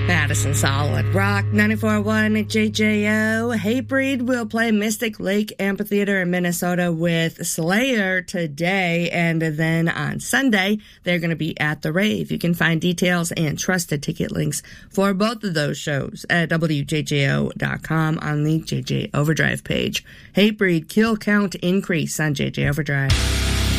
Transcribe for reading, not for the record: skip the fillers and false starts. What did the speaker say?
Madison Solid Rock 94.1 at JJO. Hatebreed will play Mystic Lake Amphitheater in Minnesota with Slayer today, and then on Sunday they're going to be at the Rave. You can find details and trusted ticket links for both of those shows at WJJO.com on the JJ Overdrive page. Hatebreed Kill Count Increase on JJ Overdrive.